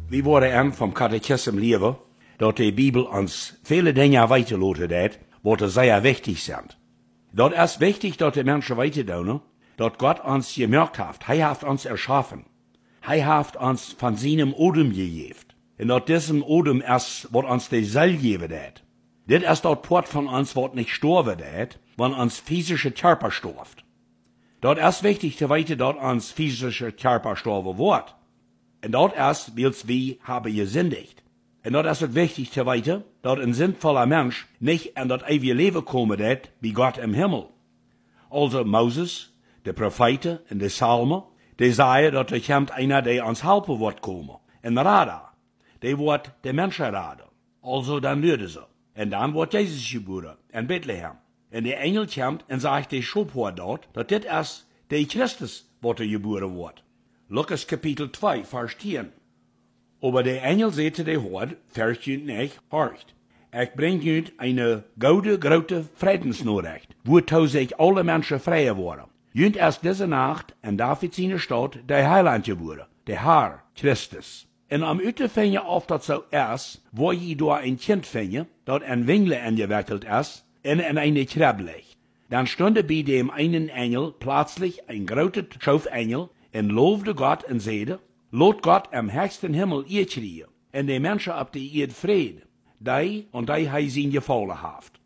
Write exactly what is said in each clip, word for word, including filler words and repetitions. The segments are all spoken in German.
We worden aan vom Katechismus leren dat de Bibel ons viele Dinge weiterlaten dat, wat sehr wichtig sind. Dat ist wichtig, dat de Menschen weiterdoen, dat Gott uns gemerkt hat, hij heeft uns erschaffen. Hij heeft uns von seinem Odem gegeben. Und dat diesem Odem ist, wat uns de Seil geben hat. Dit ist dat Port von uns, wat nicht sterben hat, wenn uns physische Körper stirbt. Dat ist wichtig zu weiten, dat uns physische Körper sterben wird. Und dat ist, weils wir haben gesündigt. Und dat ist es wichtig zu weiten, dat ein sinnvoller Mensch nicht in das ewige Leben kommen wird, wie Gott im Himmel. Also Moses, de Propheten und de Psalmen, die sagen, dat er kommt einer, der uns helfen wird kommen. Ein Radar. Der wird der Menschen raden. Also dann würde sie. Und dann wird Jesus geboren in Bethlehem. Und der Engel kommt und sagt der Schöpfer dort, dass dit ist der Christus, wat er geboren wird. Lukas Kapitel zwei, Vers zehn. Aber der Engel sagte der Hort, fürchtet nicht, horcht. Ich bring jüt eine gute, große Friedensnachricht, wo sich alle Menschen frei worden. Jüt erst diese Nacht in David seine Stadt der Heiland geboren, der Herr Christus. Und am Ute fing auf dat so erst, wo je door ein Kind fing, dat ein Wingle angewickelt ist, und in eine Krab liegt. Dann stund bei dem einen Engel plötzlich ein großer Schofengel und lobte Gott und sagte, lot Gott am höchsten Himmel ihr schreien, und die Menschen ab die Erde Friede, die und die hei sein gefallen haft.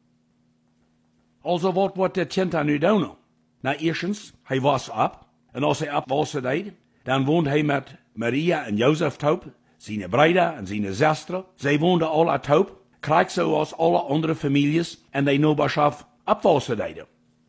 Also wat wird der Kind nu doen? Na erstens, hij was ab, und als hij abwassen deed, dann wohnt hij mit Maria und Josef taub, seine Brüder und seine Schwester. Sie woonden alle taub, gleich so als alle andere Families und die Nachbarschaft abwassen deden.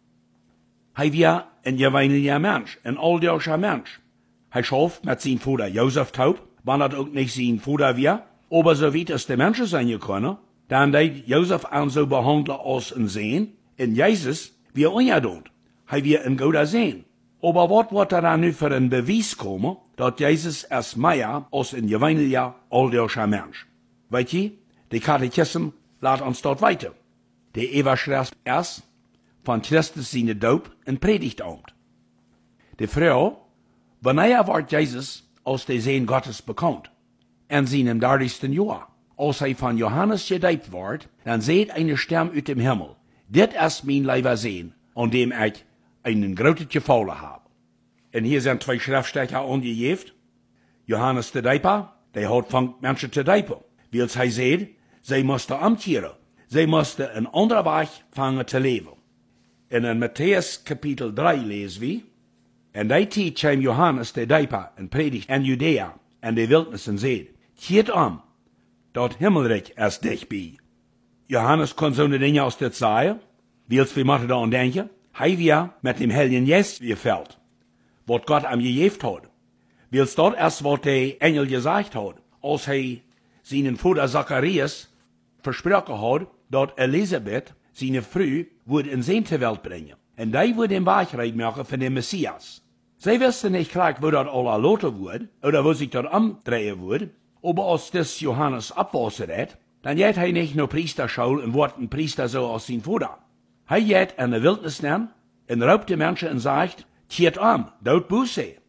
Hij war ein gewöhnlicher Mensch, ein alldeutscher Mensch. Hij schoof mit seinem Vater Josef taub, wann das auch nicht sein Vater war, aber so weit es die Menschen sein können, dann deed Josef an so behandeln als ein Sehen, und Jesus war ungeduld. Hij war ein guter Sehen. Aber was wird da nu für ein Beweis kommen, dass Jesus erst mehr als ein gewöhnlicher, alldeutscher Mensch? Weißt ihr, die Katechismus lädt uns dort weiter. Der Eva schreibt erst von Christus seine Doop und Predigtamt. Die Frau, wanneer wird Jesus als der Sohn Gottes bekannt? In seinem dreißigsten Jahr. Als er von Johannes gedeiht wird, dann seht eine Stimme aus dem Himmel. Dit ist mein lieber Sohn, an dem ich einen großen Gefallen habe. Und hier sind zwei Schriftstecher angegeben. Johannes der Deiper, der hat von Menschen zu deipen. Weil er sagt, sie mussten amtieren. Sie mussten een andere Weg fangen zu leben. Und in Matthäus Kapitel drei lesen wir, en die tijd kwam Johannes der Deiper en predigt in Judäa en de Wildnis en zei, keert om, dat Himmelreich ist dichtbij. Johannes kon zo'n dingen als dit zeggen, wils we moeten dan denken, hij weer met dem Heiligen Geist gefällt, wat Gott am gegeven hat. Wils dat ist, wat der Engel gesagt hat, als hij seinen Vater Zacharias versprochen hat, dat Elisabeth, seine Frau, würde in Sehen zur Welt bringen. Und die würde den Weg machen von dem Messias. Sie wussten nicht gleich, wo das alle erloten wird, oder wo sich das umdrehen wird, aber als das Johannes abwassen hat, dann geht er nicht nur Priesterschule und wird ein Priester so als sein Vater. Er geht in der Wildnis nehmen, und raubt die Menschen und sagt, keert um, dort Buße.